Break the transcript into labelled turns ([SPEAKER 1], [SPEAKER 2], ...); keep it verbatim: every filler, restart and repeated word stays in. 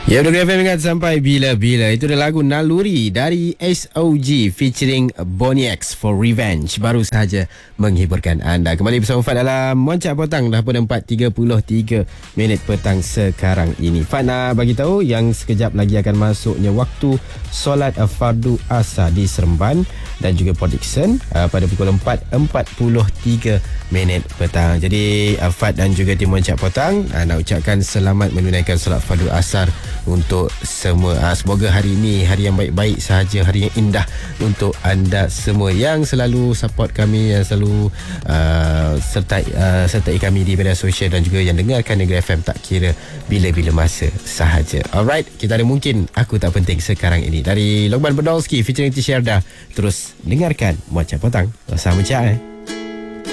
[SPEAKER 1] Ya, udah F M ingat sampai bila-bila. Itu adalah lagu Naluri dari S O G featuring Bonnie X for Revenge. Baru sahaja menghiburkan anda. Kembali bersama Fad dalam Moncak Petang. Dah pada empat tiga puluh tiga minit petang sekarang ini. Fad nak bagi tahu yang sekejap lagi akan masuknya waktu solat fardu asar di Seremban dan juga Port Dickson uh, pada pukul empat empat puluh tiga minit petang. Jadi uh, Fad dan juga tim Moncak Petang uh, nak ucapkan selamat menunaikan solat fardu asar untuk semua. uh, Semoga hari ini hari yang baik-baik sahaja, hari yang indah untuk anda semua yang selalu support kami, yang selalu uh, sertai, uh, sertai kami di media sosial dan juga yang dengarkan Negeri F M tak kira bila-bila masa sahaja. Alright, kita ada Mungkin Aku Tak Penting sekarang ini dari Lokman Berdolski featuring Tisha Yarda. Terus dengarkan Moncak Petang bersama Cak eh.